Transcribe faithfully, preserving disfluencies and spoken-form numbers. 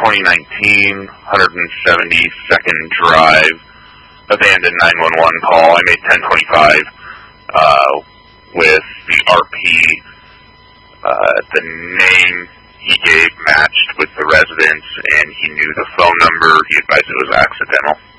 twenty nineteen, one hundred seventy-second Drive, abandoned nine one one call. I made ten twenty-five uh, with the R P. Uh, the name he gave matched with the residence, and he knew the phone number. He advised it was accidental.